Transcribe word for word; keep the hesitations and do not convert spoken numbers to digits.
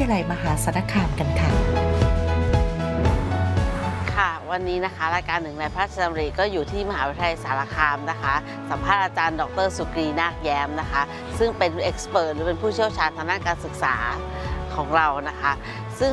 ยาลัยมหาสารคามกันค่ะค่ะวันนี้นะคะรายการหนึ่งในพระราชดำริก็อยู่ที่มหาวิทยาลัยสารคามนะคะสัมภาษณ์อาจารย์ดรสุกรีนาคแย้มนะคะซึ่งเป็นเอ็กซ์เพิร์ทหรือเป็นผู้เชี่ยวชาญทางด้านการศึกษาของเรานะคะซึ่ง